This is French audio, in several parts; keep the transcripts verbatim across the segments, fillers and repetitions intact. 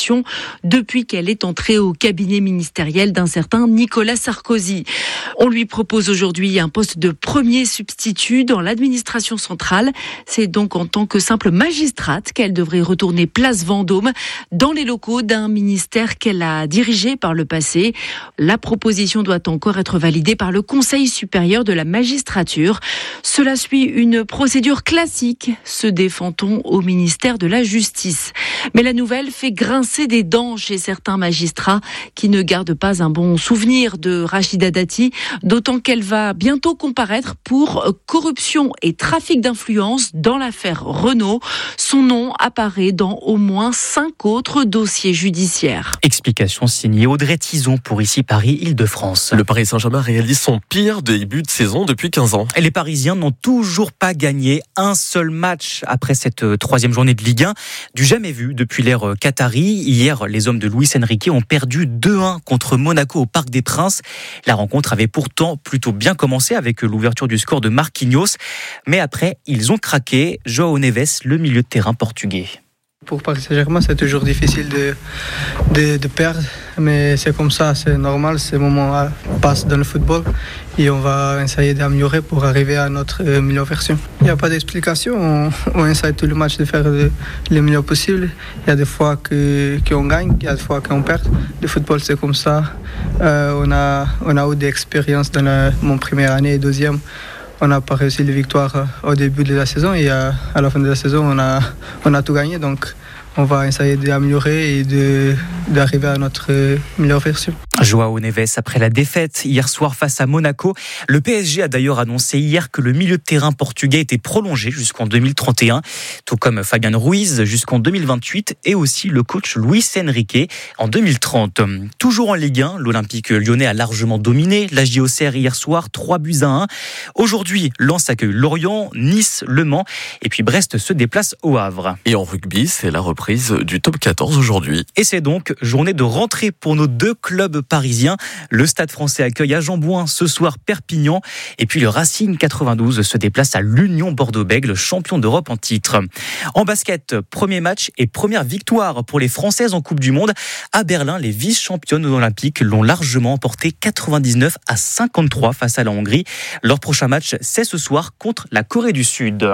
fonction depuis qu'elle est entrée au cabinet ministériel d'un certain Nicolas Sarkozy. On lui propose aujourd'hui un poste de premier substitut dans l'administration centrale. C'est donc en tant que simple magistrate qu'elle devrait retourner place Vendôme dans les locaux d'un ministère qu'elle a dirigé par le passé. La proposition doit encore être validée par le Conseil supérieur de la magistrature. Cela suit une procédure classique, se défend-on au ministère de la Justice. Mais la nouvelle fait grincer des dents chez certains magistrats qui ne gardent pas un bon souvenir de Rachida Dati, d'autant qu'elle va bientôt comparaître pour corruption et trafic d'influence dans l'affaire Renault. Son nom apparaît dans au moins cinq autres dossiers judiciaires. Explication signée Audrey Tison pour Ici Paris Île-de-France. Le Paris Saint-Germain réalise son pire début de saison depuis quinze ans. Et les Parisiens n'ont toujours pas gagné un seul match après cette troisième journée de Ligue un. Du jamais vu depuis l'ère qatari. Hier, les hommes de Luis Enrique ont perdu deux un contre Monaco au Parc des Princes. La rencontre avait pourtant plutôt bien commencé avec l'ouverture du score de Marquinhos. Mais après, ils ont craqué. João Neves, le milieu de terrain portugais. Pour Paris Saint-Germain, c'est toujours difficile de, de, de perdre, mais c'est comme ça, c'est normal, ces moments passent dans le football et on va essayer d'améliorer pour arriver à notre meilleure version. Il n'y a pas d'explication, on, on essaie tout le match de faire le, le meilleur possible. Il y a des fois que, qu'on gagne, il y a des fois qu'on perd. Le football, c'est comme ça. Euh, on, a, on a eu des expériences dans la, mon première année et deuxième. On n'a pas réussi les victoires au début de la saison et à la fin de la saison, on a, on a tout gagné. Donc, on va essayer d'améliorer et de, d'arriver à notre meilleure version. João Neves, après la défaite hier soir face à Monaco. Le P S G a d'ailleurs annoncé hier que le milieu de terrain portugais était prolongé jusqu'en deux mille trente et un, tout comme Fabian Ruiz jusqu'en deux mille vingt-huit et aussi le coach Luis Enrique en deux mille trente. Toujours en Ligue un, l'Olympique lyonnais a largement dominé la J O C R hier soir, trois buts à un. Aujourd'hui, Lens accueille Lorient, Nice, Le Mans et puis Brest se déplace au Havre. Et en rugby, c'est la reprise du top quatorze aujourd'hui. Et c'est donc journée de rentrée pour nos deux clubs parisiens. Le Stade Français accueille à Jean-Bouin ce soir Perpignan et puis le Racing quatre-vingt-douze se déplace à l'Union Bordeaux-Bègles, champion d'Europe en titre. En basket, premier match et première victoire pour les Françaises en Coupe du Monde. À Berlin, les vice-championnes olympiques l'ont largement emporté quatre-vingt-dix-neuf à cinquante-trois face à la Hongrie. Leur prochain match, c'est ce soir contre la Corée du Sud.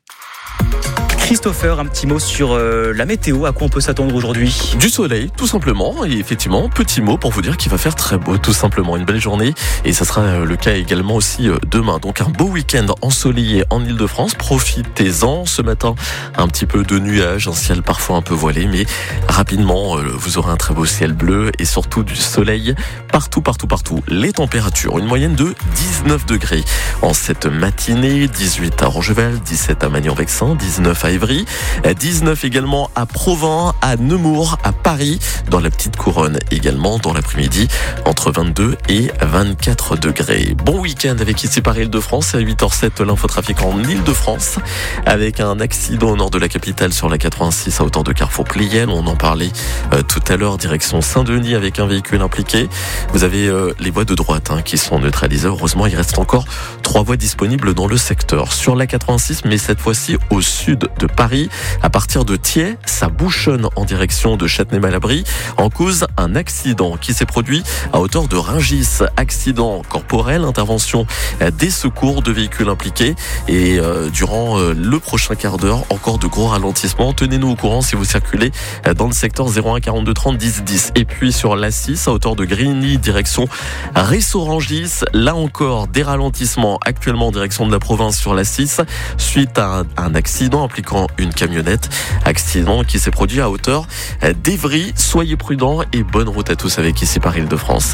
Christopher, un petit mot sur euh, la météo, à quoi on peut s'attendre aujourd'hui? Du soleil, tout simplement, et effectivement, petit mot pour vous dire qu'il va faire très beau, tout simplement, une belle journée, et ça sera le cas également aussi demain. Donc un beau week-end ensoleillé en Ile-de-France, profitez-en. Ce matin, un petit peu de nuages, un ciel parfois un peu voilé, mais rapidement, vous aurez un très beau ciel bleu, et surtout du soleil partout, partout, partout. Les températures, une moyenne de dix-neuf degrés en cette matinée, dix-huit à Rochevel, dix-sept à Magnan-Vexin, dix-neuf à Évry, dix-neuf également à Provins, à Nemours, à Paris, dans la petite couronne également dans l'après-midi, entre vingt-deux et vingt-quatre degrés. Bon week-end avec Ici Paris Île-de-France, à huit heures zéro sept, l'infotrafic en Île-de-France, avec un accident au nord de la capitale sur la quatre-vingt-six à hauteur de Carrefour Pliel. On en parlait euh, tout à l'heure, direction Saint-Denis avec un véhicule impliqué. Vous avez euh, les voies de droite hein, qui sont neutralisées. Heureusement, il reste encore trois voies disponibles dans le secteur. Sur la quatre-vingt-six, mais cette fois-ci au sud de Paris, à partir de Thiers, ça bouchonne en direction de Châtenay-Malabry. En cause, un accident qui s'est produit à hauteur de Rungis. Accident corporel, intervention des secours, de véhicules impliqués. Et euh, durant euh, le prochain quart d'heure, encore de gros ralentissements. Tenez-nous au courant si vous circulez dans le secteur zéro un quarante-deux trente dix dix. Et puis sur l'A six, à hauteur de Grigny, direction Ressort-Rungis. Là encore, des ralentissements actuellement en direction de la province sur l'A six, suite à un, un accident impliquant une camionnette. Accident qui s'est produit à hauteur d'Évry. Soyez prudents et bonne route à tous avec Ici Paris Île-de-France.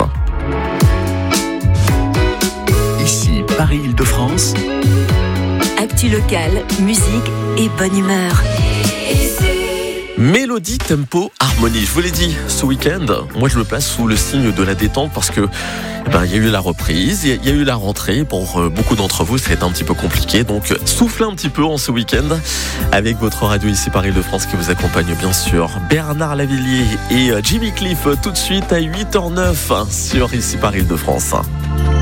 Ici Paris Île-de-France. Actu locale, musique et bonne humeur. Mélodie, tempo, harmonie. Je vous l'ai dit, ce week-end, moi je le place sous le signe de la détente parce que eh ben, il y a eu la reprise, il y a eu la rentrée. Pour euh, beaucoup d'entre vous, ça a été un petit peu compliqué. Donc soufflez un petit peu en ce week-end avec votre radio Ici Paris Île-de-France qui vous accompagne bien sûr. Bernard Lavillier et Jimmy Cliff tout de suite à huit heures zéro neuf sur Ici Paris Île-de-France.